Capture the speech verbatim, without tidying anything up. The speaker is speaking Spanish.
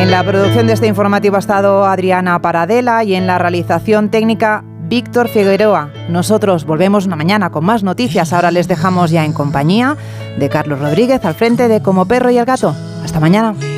En la producción de este informativo ha estado Adriana Paradela y en la realización técnica Víctor Figueroa. Nosotros volvemos una mañana con más noticias. Ahora les dejamos ya en compañía de Carlos Rodríguez al frente de Como Perro y el Gato. Hasta mañana.